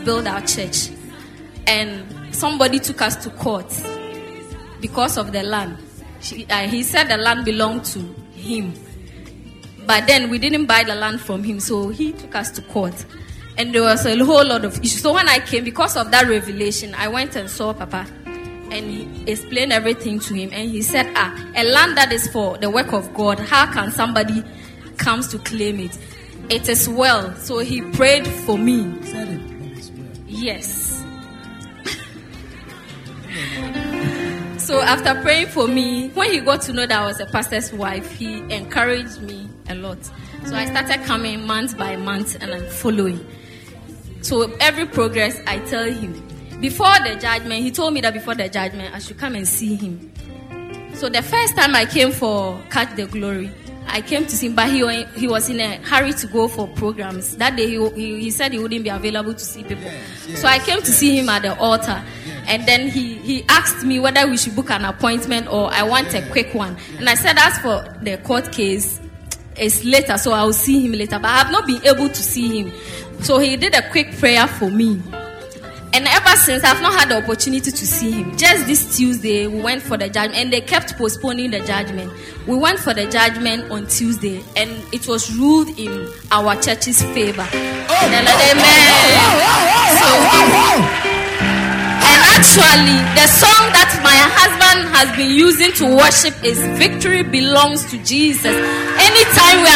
build our church. And somebody took us to court because of the land. He said the land belonged to him. But then we didn't buy the land from him, so he took us to court. And there was a whole lot of issues. So when I came, because of that revelation, I went and saw Papa. And he explained everything to him. And he said, a land that is for the work of God, how can somebody come to claim it? It is well. So he prayed for me. Yes. So after praying for me, when he got to know that I was a pastor's wife, he encouraged me a lot. So I started coming month by month and I'm following. So every progress I tell him. Before the judgment, he told me that before the judgment, I should come and see him. So the first time I came for Catch the Glory, I came to see him, but he was in a hurry to go for programs. That day he said he wouldn't be available to see people. Yes. So I came to see him at the altar. And then he asked me whether we should book an appointment or I want a quick one. And I said, as for the court case, it's later, so I will see him later. But I have not been able to see him. So he did a quick prayer for me. And ever since, I've not had the opportunity to see him. Just this Tuesday, we went for the judgment, and they kept postponing the judgment. We went for the judgment on Tuesday, and it was ruled in our church's favor. And actually, the song that my husband has been using to worship is "Victory Belongs to Jesus." Anytime we